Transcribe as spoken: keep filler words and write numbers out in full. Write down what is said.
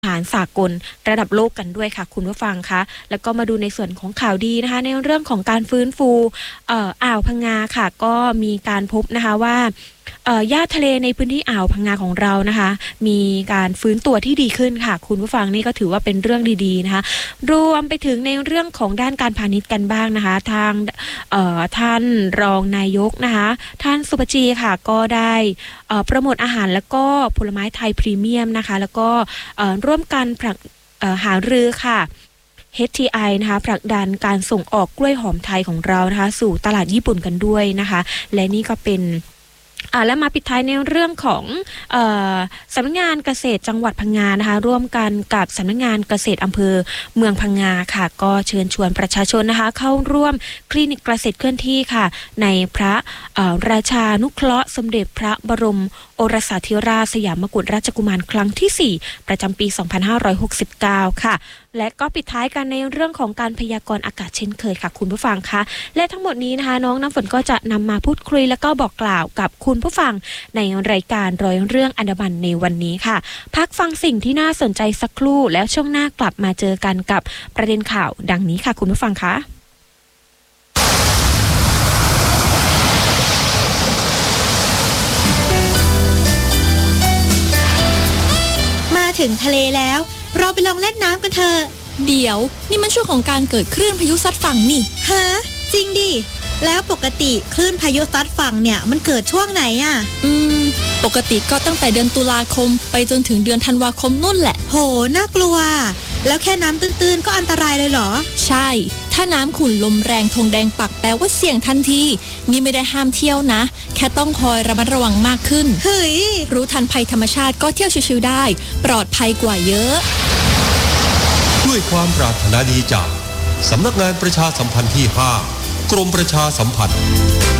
อาหารสากลระดับโลกกันด้วยค่ะคุณผู้ฟังคะแล้วก็มาดูในส่วนของข่าวดีนะคะในเรื่องของการฟื้นฟูเอ่ออ่าวพังงาค่ะก็มีการพบนะคะว่าเอ่อหญ้าทะเลในพื้นที่อ่าวพังงาของเรานะคะมีการฟื้นตัวที่ดีขึ้นค่ะคุณผู้ฟังนี่ก็ถือว่าเป็นเรื่องดีๆนะคะรวมไปถึงในเรื่องของด้านการพาณิชย์กันบ้างนะคะทางเอ่อท่านรองนายกนะคะท่านสุปจีค่ะก็ได้เอ่อโปรโมทอาหารแล้วก็ผลไม้ไทยพรีเมียมนะคะแล้วก็เอ่อร่วมกันผลักเอ่อหารือค่ะ เอช ที ไอ นะคะผลักดันการส่งออกกล้วยหอมไทยของเรานะคะสู่ตลาดญี่ปุ่นกันด้วยนะคะและนี่ก็เป็นอ่าและมาปิดท้ายในเรื่องของเอ่อสำนักงานเกษตรจังหวัดพังงานะคะร่วมกันกับสำนักงานเกษตรอำเภอเมืองพังงาค่ะก็เชิญชวนประชาชนนะคะเข้าร่วมคลินิกเกษตรเคลื่อนที่ค่ะในพระเอ่อราชานุเคราะห์สมเด็จพระบรมโอรสาธิราชสยามกุฎราชกุมารครั้งที่สี่ประจำปีสองพันห้าร้อยหกสิบเก้าค่ะและก็ปิดท้ายกันในเรื่องของการพยากรณ์อากาศเช่นเคยค่ะคุณผู้ฟังคะและทั้งหมดนี้นะคะน้องน้ำฝนก็จะนำมาพูดคุยแล้วก็บอกกล่าวกับคุณผู้ฟังในรายการร้อยเรื่องอันดามันในวันนี้ค่ะพักฟังสิ่งที่น่าสนใจสักครู่แล้วช่วงหน้ากลับมาเจอกันกับประเด็นข่าวดังนี้ค่ะคุณผู้ฟังคะถึงทะเลแล้วเราไปลองเล่นน้ำกันเถอะเดี๋ยวนี่มันช่วงของการเกิดคลื่นพายุซัดฝั่งนี่ฮะจริงดิแล้วปกติคลื่นพายุซัดฝั่งเนี่ยมันเกิดช่วงไหนอ่ะอืมปกติก็ตั้งแต่เดือนตุลาคมไปจนถึงเดือนธันวาคมนู่นแหละโหน่ากลัวแล้วแค่น้ำตื้นๆก็อันตรายเลยเหรอใช่ถ้าน้ำขุ่นลมแรงธงแดงปักแปลว่าเสี่ยงทันทีนี่ไม่ได้ห้ามเที่ยวนะแค่ต้องคอยระมัดระวังมากขึ้นเฮ้ยรู้ทันภัยธรรมชาติก็เที่ยวชิวๆได้ปลอดภัยกว่าเยอะด้วยความปรารถนาดีจากสำนักงานประชาสัมพันธ์ที่ห้ากรมประชาสัมพันธ์